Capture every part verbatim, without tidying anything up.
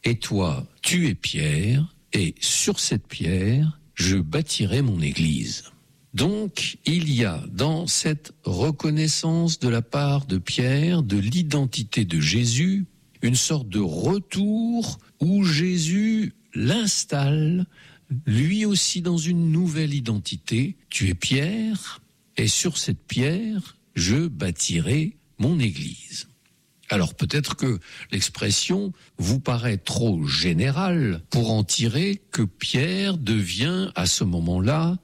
et toi, tu es Pierre, et sur cette pierre, je bâtirai mon église. Donc, il y a dans cette reconnaissance de la part de Pierre de l'identité de Jésus, une sorte de retour où Jésus l'installe, lui aussi dans une nouvelle identité. Tu es Pierre, et sur cette pierre, je bâtirai mon église. Alors peut-être que l'expression vous paraît trop générale pour en tirer que Pierre devient à ce moment-là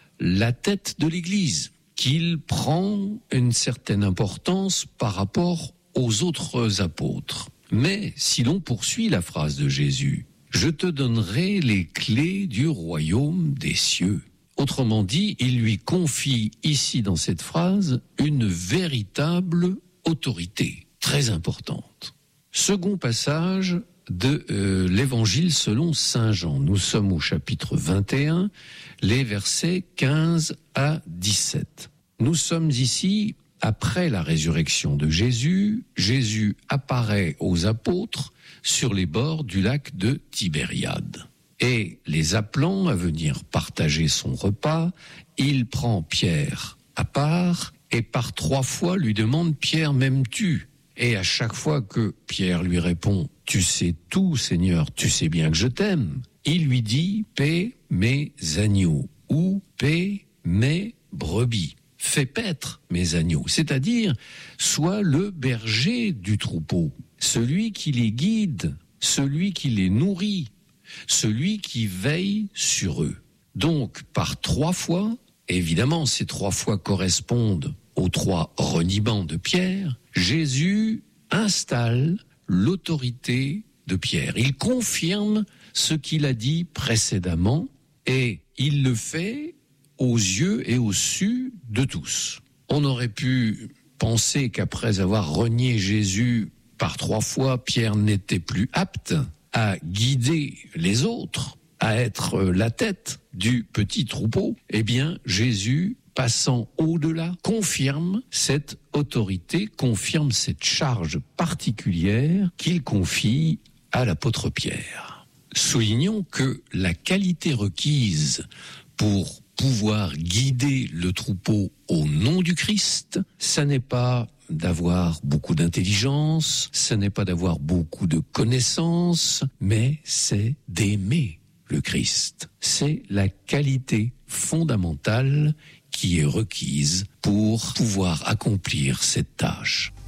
la tête de l'Église, qu'il prend une certaine importance par rapport aux autres apôtres. Mais si l'on poursuit la phrase de Jésus, « Je te donnerai les clés du royaume des cieux ». Autrement dit, il lui confie ici dans cette phrase une véritable autorité très importante. Second passage de euh, l'Évangile selon saint Jean. Nous sommes au chapitre vingt et un, les versets quinze à dix-sept. Nous sommes ici après la résurrection de Jésus. Jésus apparaît aux apôtres sur les bords du lac de Tibériade. Et les appelant à venir partager son repas, il prend Pierre à part et par trois fois lui demande « Pierre, m'aimes-tu » ? Et à chaque fois que Pierre lui répond « Tu sais tout, Seigneur, tu sais bien que je t'aime », il lui dit « Paie mes agneaux » ou « Paie mes brebis ». Fais paître mes agneaux, c'est-à-dire sois le berger du troupeau, celui qui les guide, celui qui les nourrit, celui qui veille sur eux. Donc, par trois fois, évidemment, ces trois fois correspondent aux trois reniements de Pierre, Jésus installe l'autorité de Pierre. Il confirme ce qu'il a dit précédemment et il le fait aux yeux et au su de tous. On aurait pu penser qu'après avoir renié Jésus par trois fois, Pierre n'était plus apte à guider les autres, à être la tête du petit troupeau. Eh bien, Jésus, passant au-delà, confirme cette autorité, confirme cette charge particulière qu'il confie à l'apôtre Pierre. Soulignons que la qualité requise pour pouvoir guider le troupeau au nom du Christ, ça n'est pas d'avoir beaucoup d'intelligence, ce n'est pas d'avoir beaucoup de connaissances, mais c'est d'aimer le Christ. C'est la qualité fondamentale qui est requise pour pouvoir accomplir cette tâche.